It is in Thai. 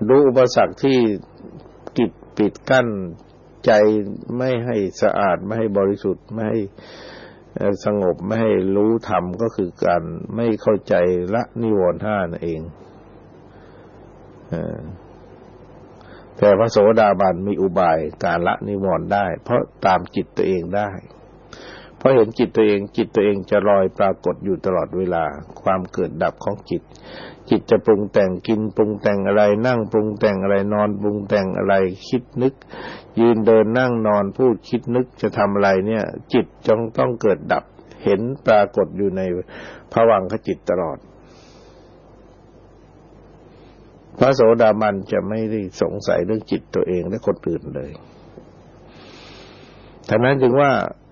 รู้อุปสรรคที่กิดปิดกั้นใจไม่ให้สะอาดไม่ให้บริสุทธิ์ไม่ให้สงบไม่ให้รู้ธรรมก็คือการไม่เข้าใจละนิวรณ์ห้านั่นเองแต่พระโสดาบันมีอุบายการละนิวรณ์ได้เพราะตามจิตตัวเองได้เพราะเห็นจิตตัวเองจะลอยปรากฏอยู่ตลอดเวลาความเกิดดับของจิตจะปรุงแต่งกินปรุงแต่งอะไรนั่งปรุงแต่งอะไรนอนปรุงแต่งอะไรคิดนึกยืนเดินนั่งนอนพูดคิดนึกจะทำอะไรเนี่ยจิตจงต้องเกิดดับเห็นปรากฏอยู่ในภวังคจิตตลอดพระโสดาบันจะไม่ได้สงสัยเรื่องจิตตัวเองและคนอื่นเลยฉะนั้นจึงว่า